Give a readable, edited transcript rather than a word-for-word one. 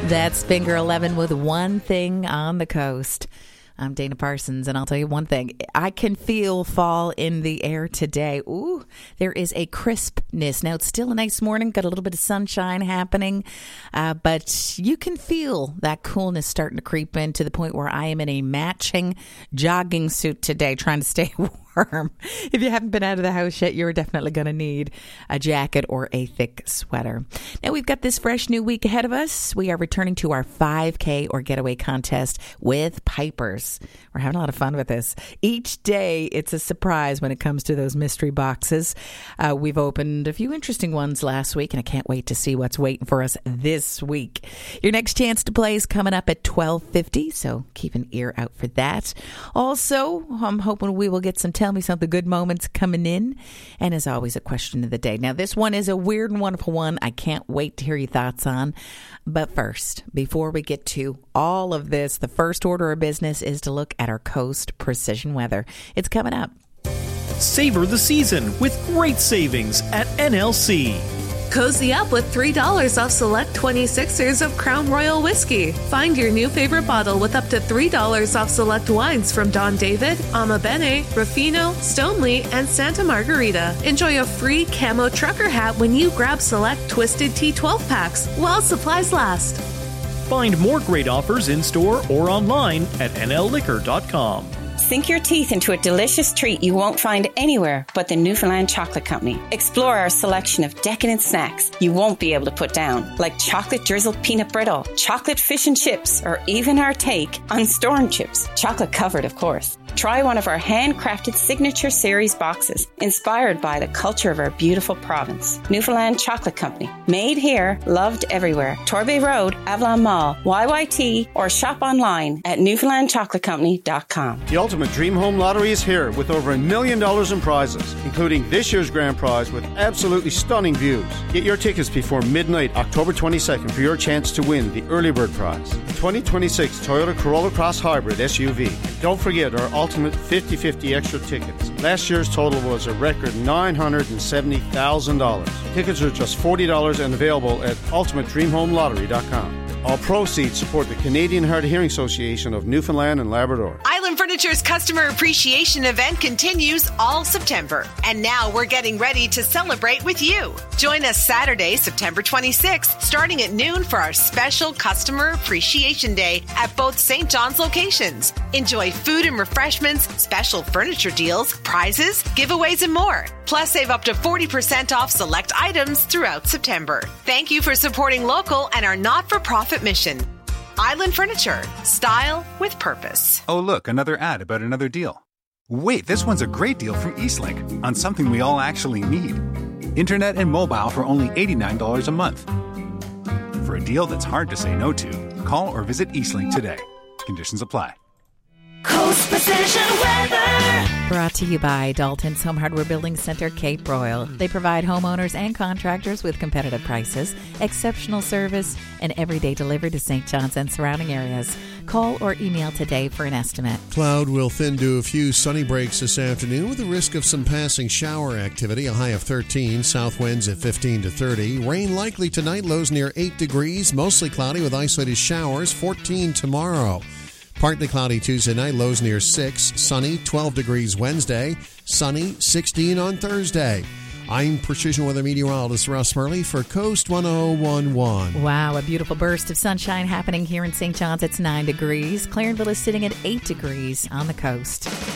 That's Finger 11 with One Thing on the Coast. I'm Dana Parsons, and I'll tell you one thing. I can feel fall in the air today. Ooh, there is a crispness. Now, it's still a nice morning, got a little bit of sunshine happening, but you can feel that coolness starting to creep in to the point where I am in a matching jogging suit today, trying to stay warm. If you haven't been out of the house yet, you're definitely going to need a jacket or a thick sweater. Now, we've got this fresh new week ahead of us. We are returning to our 5K or getaway contest with Pipers. We're having a lot of fun with this. Each day, it's a surprise when it comes to those mystery boxes. We've opened a few interesting ones last week, and I can't wait to see what's waiting for us this week. Your next chance to play is coming up at 12:50, so keep an ear out for that. Also, I'm hoping we will get some Tell Me Something Good moments coming in, and as always, a question of the day. Now, this one is a weird and wonderful one I can't wait to hear your thoughts on. But first, before we get to all of this, the first order of business is to look at our Coast Precision Weather. It's coming up. Savor the season with great savings at NLC. Cozy up with $3 off select 26ers of Crown Royal Whiskey. Find your new favorite bottle with up to $3 off select wines from Don David, Ama Bene, Ruffino, Stoneleigh, and Santa Margarita. Enjoy a free camo trucker hat when you grab select Twisted Tea 12 packs while supplies last. Find more great offers in-store or online at nlliquor.com. Sink your teeth into a delicious treat you won't find anywhere but the Newfoundland Chocolate Company. Explore our selection of decadent snacks you won't be able to put down, like chocolate drizzled peanut brittle, chocolate fish and chips, or even our take on storm chips, chocolate covered, of course. Try one of our handcrafted signature series boxes, inspired by the culture of our beautiful province. Newfoundland Chocolate Company. Made here, loved everywhere. Torbay Road, Avalon Mall, YYT, or shop online at newfoundlandchocolatecompany.com. The Ultimate Dream Home Lottery is here with over $1 million in prizes, including this year's grand prize with absolutely stunning views. Get your tickets before midnight, October 22nd, for your chance to win the early bird prize, the 2026 Toyota Corolla Cross Hybrid SUV. Don't forget our Ultimate 50/50 extra tickets. Last year's total was a record $970,000. Tickets are just $40 and available at ultimatedreamhomelottery.com. All proceeds support the Canadian Hard of Hearing Association of Newfoundland and Labrador. Island Furniture's Customer Appreciation Event continues all September. And now we're getting ready to celebrate with you. Join us Saturday, September 26th, starting at noon for our special Customer Appreciation Day at both St. John's locations. Enjoy food and refreshments, special furniture deals, prizes, giveaways, and more. Plus, save up to 40% off select items throughout September. Thank you for supporting local and our not-for-profit mission. Island Furniture. Style with purpose. Oh, look, another ad about another deal. Wait, this one's a great deal from Eastlink on something we all actually need. Internet and mobile for only $89 a month. For a deal that's hard to say no to, call or visit Eastlink today. Conditions apply. Coast Precision Weather. Brought to you by Dalton's Home Hardware Building Center, Cape Royal. They provide homeowners and contractors with competitive prices, exceptional service, and everyday delivery to St. John's and surrounding areas. Call or email today for an estimate. Cloud will thin to a few sunny breaks this afternoon with a risk of some passing shower activity. A high of 13, south winds at 15 to 30. Rain likely tonight, lows near 8 degrees. Mostly cloudy with isolated showers, 14 tomorrow. Partly cloudy Tuesday night, lows near 6. Sunny, 12 degrees Wednesday. Sunny, 16 on Thursday. I'm Precision Weather Meteorologist Russ Murley for Coast 1011. Wow, a beautiful burst of sunshine happening here in St. John's. It's 9 degrees. Clarenville is sitting at 8 degrees on the coast.